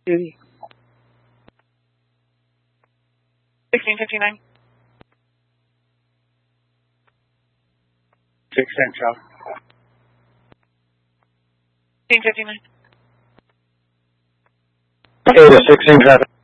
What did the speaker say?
Duty. 1659. 6 Central. 1659. 8 to 16 traffic.